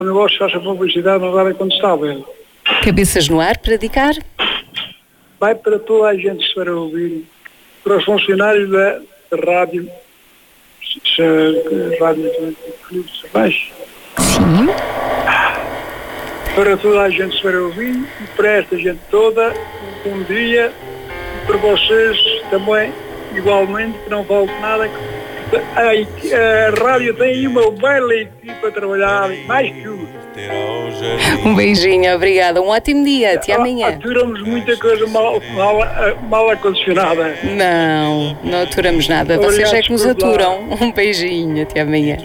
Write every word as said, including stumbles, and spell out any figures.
O negócio faça publicidade, não vale quando está bem. Cabeças no ar para dedicar? Vai para toda a gente que estiver a ouvir, para os funcionários da rádio, se, se, rádio de baixo. Sim. Para toda a gente que estiver a ouvir e para esta gente toda, um bom dia, e para vocês também, igualmente, que não falte nada. A, a rádio tem aí uma bela equipa a trabalhar, mais que uma. Um beijinho, obrigada. Um ótimo dia, até amanhã. Aturamos muita coisa mal, mal, mal acondicionada. Não, não aturamos nada. Vocês é que nos aturam. Um beijinho, até amanhã.